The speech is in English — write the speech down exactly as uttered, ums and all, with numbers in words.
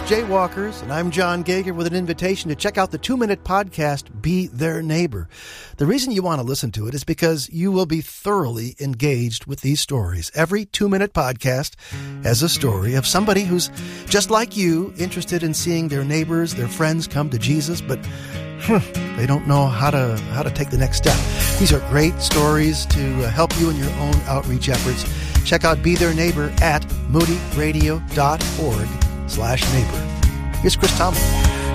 Jaywalkers, and I'm John Gager with an invitation to check out the two-minute podcast, Be Their Neighbor. The reason you want to listen to it is because you will be thoroughly engaged with these stories. Every two-minute podcast has a story of somebody who's just like you, interested in seeing their neighbors, their friends come to Jesus, but huh, they don't know how to how to take the next step. These are great stories to uh, help you in your own outreach efforts. Check out Be Their Neighbor at moodyradio dot org slash neighbor. Here's Chris Tomlin.